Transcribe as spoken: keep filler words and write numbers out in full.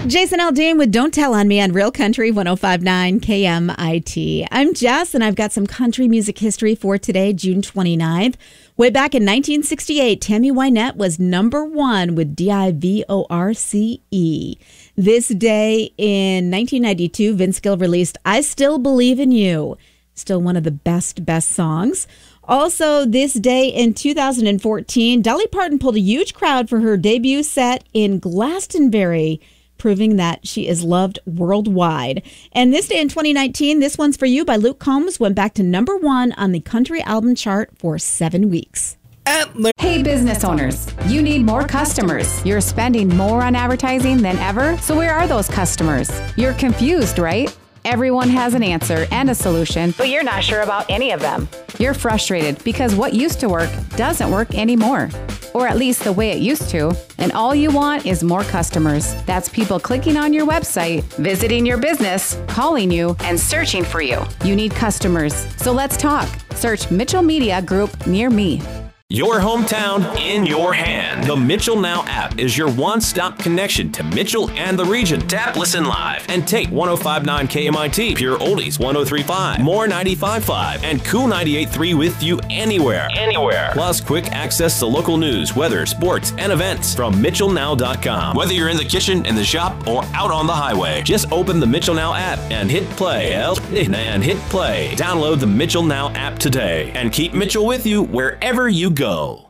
Jason Aldean with Don't Tell on Me on Real Country one oh five point nine K M I T. I'm Jess, and I've got some country music history for today, June twenty-ninth. Way back in nineteen sixty-eight, Tammy Wynette was number one with D I V O R C E. This day in nineteen ninety-two, Vince Gill released I Still Believe in You. Still one of the best, best songs. Also, this day in two thousand fourteen, Dolly Parton pulled a huge crowd for her debut set in Glastonbury, proving that she is loved worldwide. And this day in twenty nineteen, This One's For You by Luke Combs went back to number one on the country album chart for seven weeks. Hey business owners, you need more customers. You're spending more on advertising than ever, so where are those customers? You're confused, right? Everyone has an answer and a solution, but you're not sure about any of them. You're frustrated because what used to work doesn't work anymore, or at least the way it used to, and all you want is more customers. That's people clicking on your website, visiting your business, calling you, and searching for you. You need customers, so let's talk. Search Mitchell Media Group near me. Your hometown in your hand. The Mitchell Now app is your one-stop connection to Mitchell and the region. Tap Listen Live and take one oh five point nine K M I T, Pure Oldies one oh three point five, More ninety-five point five, and Cool ninety-eight point three with you anywhere. Anywhere. Plus quick access to local news, weather, sports, and events from Mitchell Now dot com. Whether you're in the kitchen, in the shop, or out on the highway, just open the Mitchell Now app and hit play. And hit play. Download the Mitchell Now app today and keep Mitchell with you wherever you go. Go.